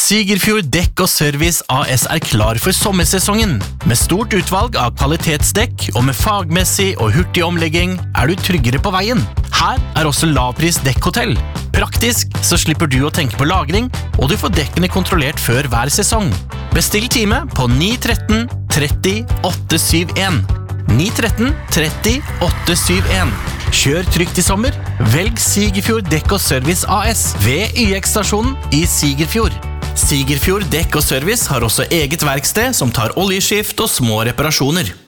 Sigerfjord Dekk og Service AS klar for sommersesongen. Med stort utvalg av kvalitetsdekk og med fagmessig og hurtig omlegging du tryggere på veien. Her også lavpris dekkhotell. Praktisk så slipper du å tenke på lagring, og du får dekkene kontrollert før hver sesong. Bestill time på 913 30 871. 913 30 871. Kjør trygt i sommer. Velg Sigerfjord Dekk og Service AS ved YX-stasjonen i Sigerfjord. Sigerfjord Dekk og Service har også eget verksted som tar oljeskift og små reparasjoner.